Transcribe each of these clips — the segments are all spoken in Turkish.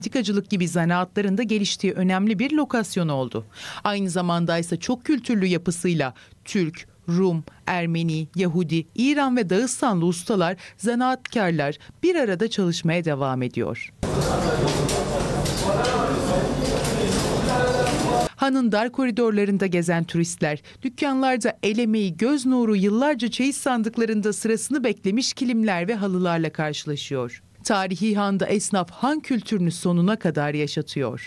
Politikacılık gibi zanaatların da geliştiği önemli bir lokasyon oldu. Aynı zamanda ise çok kültürlü yapısıyla Türk, Rum, Ermeni, Yahudi, İran ve Dağıstanlı ustalar, zanaatkarlar bir arada çalışmaya devam ediyor. Hanın dar koridorlarında gezen turistler, dükkanlarda el emeği, göz nuru, yıllarca çeyiz sandıklarında sırasını beklemiş kilimler ve halılarla karşılaşıyor. Tarihi handa esnaf han kültürünü sonuna kadar yaşatıyor.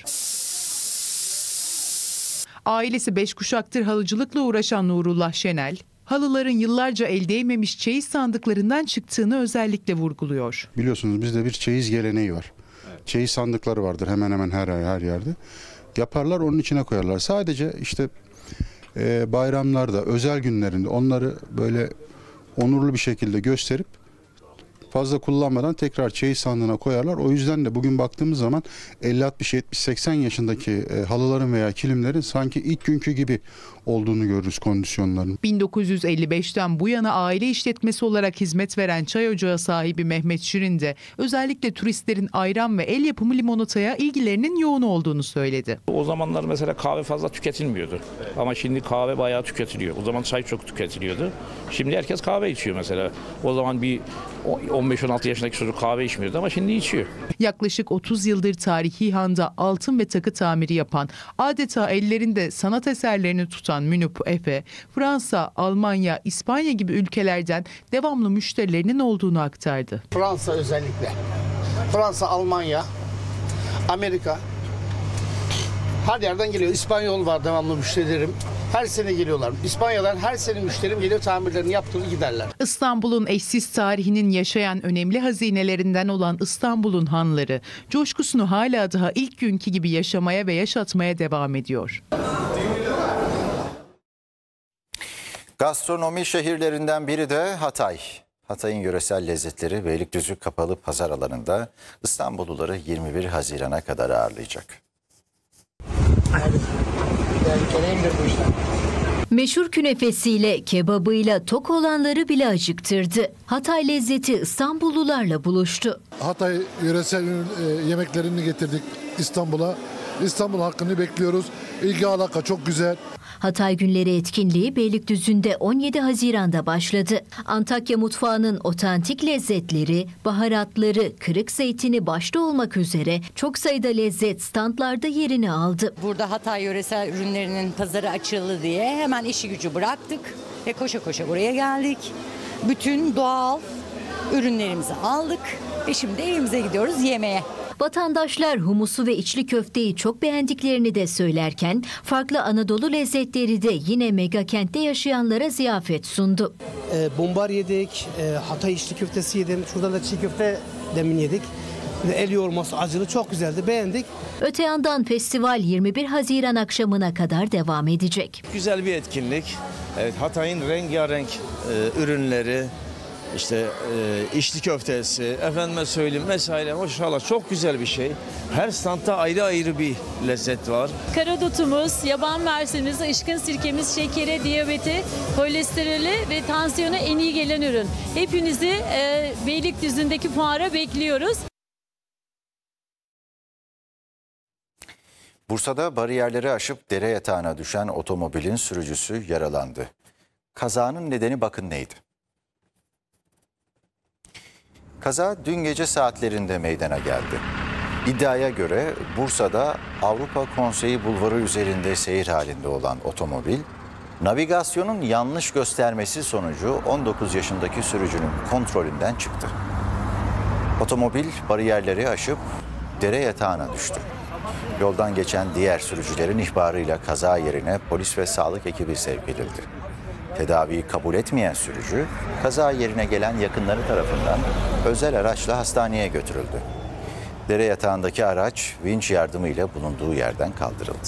Ailesi 5 kuşaktır halıcılıkla uğraşan Nurullah Şenel, halıların yıllarca el değmemiş çeyiz sandıklarından çıktığını özellikle vurguluyor. Biliyorsunuz bizde bir çeyiz geleneği var. Çeyiz sandıkları vardır hemen hemen her yerde. Yaparlar, onun içine koyarlar. Sadece işte bayramlarda, özel günlerinde onları böyle onurlu bir şekilde gösterip fazla kullanmadan tekrar çeyiz sandığına koyarlar. O yüzden de bugün baktığımız zaman 50, 60, 70, 80 yaşındaki halıların veya kilimlerin sanki ilk günkü gibi olduğunu görürüz kondisyonların. 1955'ten bu yana aile işletmesi olarak hizmet veren çay ocağı sahibi Mehmet Şirin de özellikle turistlerin ayran ve el yapımı limonataya ilgilerinin yoğun olduğunu söyledi. O zamanlar mesela kahve fazla tüketilmiyordu. Ama şimdi kahve bayağı tüketiliyor. O zaman çay çok tüketiliyordu. Şimdi herkes kahve içiyor mesela. O zaman bir 15-16 yaşındaki çocuk kahve içmiyordu ama şimdi içiyor. Yaklaşık 30 yıldır tarihi handa altın ve takı tamiri yapan, adeta ellerinde sanat eserlerini tutan Münip Efe, Fransa, Almanya, İspanya gibi ülkelerden devamlı müşterilerinin olduğunu aktardı. Fransa özellikle. Fransa, Almanya, Amerika. Her yerden geliyor. İspanyol var devamlı müşterilerim. Her sene geliyorlar. İspanya'dan her sene müşterim geliyor, tamirlerini yaptırır giderler. İstanbul'un eşsiz tarihinin yaşayan önemli hazinelerinden olan İstanbul'un hanları coşkusunu hala daha ilk günkü gibi yaşamaya ve yaşatmaya devam ediyor. Gastronomi şehirlerinden biri de Hatay. Hatay'ın yöresel lezzetleri Beylikdüzü Kapalı Pazar alanında İstanbulluları 21 Haziran'a kadar ağırlayacak. Meşhur künefesiyle, kebabıyla tok olanları bile acıktırdı. Hatay lezzeti İstanbullularla buluştu. Hatay yöresel yemeklerini getirdik İstanbul'a. İstanbul hakkını bekliyoruz. İlgi alaka çok güzel. Hatay Günleri etkinliği Beylikdüzü'nde 17 Haziran'da başladı. Antakya mutfağının otantik lezzetleri, baharatları, kırık zeytini başta olmak üzere çok sayıda lezzet standlarda yerini aldı. Burada Hatay yöresel ürünlerinin pazarı açıldı diye hemen işi gücü bıraktık ve koşa koşa buraya geldik. Bütün doğal ürünlerimizi aldık ve şimdi evimize gidiyoruz yemeğe. Vatandaşlar humusu ve içli köfteyi çok beğendiklerini de söylerken farklı Anadolu lezzetleri de yine mega kentte yaşayanlara ziyafet sundu. Bumbar yedik, Hatay içli köftesi yedim, şurada da çiğ köfte demin yedik. El yoğurması acılı çok güzeldi, beğendik. Öte yandan festival 21 Haziran akşamına kadar devam edecek. Güzel bir etkinlik. Evet, Hatay'ın rengarenk ürünleri, İşte içli köftesi, efendime söyleyeyim vesaire, maşallah çok güzel bir şey. Her standta ayrı ayrı bir lezzet var. Karadutumuz, yaban mersimiz, ışkın sirkemiz, şekere, diyabete, kolesterole ve tansiyona en iyi gelen ürün. Hepinizi Beylikdüzü'ndeki fuara bekliyoruz. Bursa'da bariyerleri aşıp dere yatağına düşen otomobilin sürücüsü yaralandı. Kazanın nedeni bakın neydi? Kaza dün gece saatlerinde meydana geldi. İddiaya göre Bursa'da Avrupa Konseyi Bulvarı üzerinde seyir halinde olan otomobil, navigasyonun yanlış göstermesi sonucu 19 yaşındaki sürücünün kontrolünden çıktı. Otomobil bariyerleri aşıp dere yatağına düştü. Yoldan geçen diğer sürücülerin ihbarıyla kaza yerine polis ve sağlık ekibi sevk edildi. Tedaviyi kabul etmeyen sürücü, kaza yerine gelen yakınları tarafından özel araçla hastaneye götürüldü. Dere yatağındaki araç vinç yardımıyla bulunduğu yerden kaldırıldı.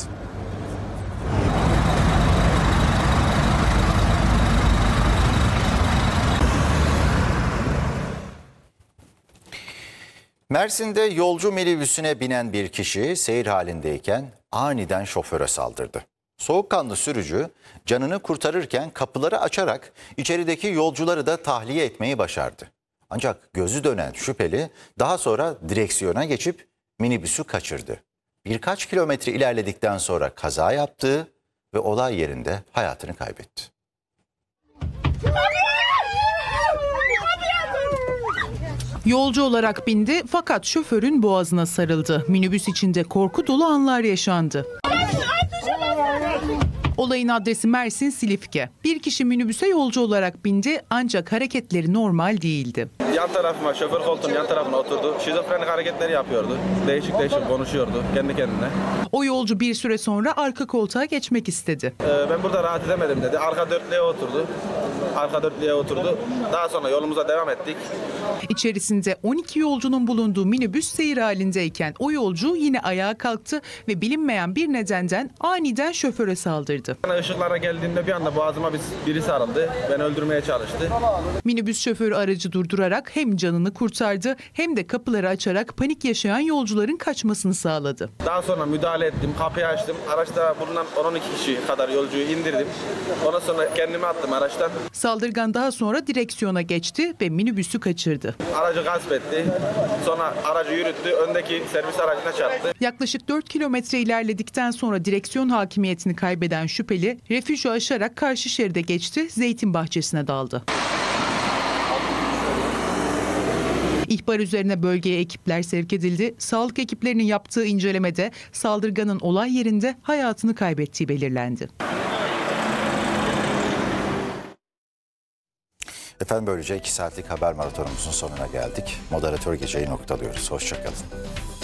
Mersin'de yolcu minibüsüne binen bir kişi seyir halindeyken aniden şoföre saldırdı. Soğukkanlı sürücü canını kurtarırken kapıları açarak içerideki yolcuları da tahliye etmeyi başardı. Ancak gözü dönen şüpheli daha sonra direksiyona geçip minibüsü kaçırdı. Birkaç kilometre ilerledikten sonra kaza yaptı ve olay yerinde hayatını kaybetti. Yolcu olarak bindi fakat şoförün boğazına sarıldı. Minibüs içinde korku dolu anlar yaşandı. Olayın adresi Mersin Silifke. Bir kişi minibüse yolcu olarak bindi ancak hareketleri normal değildi. Yan tarafıma, şoför koltuğunun yan tarafına oturdu. Şizofrenik hareketleri yapıyordu. Değişik konuşuyordu kendi kendine. O yolcu bir süre sonra arka koltuğa geçmek istedi. Ben burada rahat edemedim dedi. Arka dörtlüğe oturdu. Daha sonra yolumuza devam ettik. İçerisinde 12 yolcunun bulunduğu minibüs seyir halindeyken o yolcu yine ayağa kalktı ve bilinmeyen bir nedenden aniden şoföre saldırdı. Işıklara geldiğimde bir anda boğazıma biri sarıldı. Beni öldürmeye çalıştı. Minibüs şoförü aracı durdurarak hem canını kurtardı hem de kapıları açarak panik yaşayan yolcuların kaçmasını sağladı. Daha sonra müdahale ettim, kapıyı açtım. Araçta bulunan 10-12 kişi kadar yolcuyu indirdim. Ondan sonra kendimi attım araçtan. Saldırgan daha sonra direksiyona geçti ve minibüsü kaçırdı. Aracı gasp etti. Sonra aracı yürüttü. Öndeki servis aracına çarptı. Yaklaşık 4 kilometre ilerledikten sonra direksiyon hakimiyetini kaybeden şüpheli refüjü aşarak karşı şeride geçti, zeytin bahçesine daldı. İhbar üzerine bölgeye ekipler sevk edildi. Sağlık ekiplerinin yaptığı incelemede saldırganın olay yerinde hayatını kaybettiği belirlendi. Efendim böylece 2 saatlik haber maratonumuzun sonuna geldik. Moderatör geceyi noktalıyoruz. Hoşça kalın.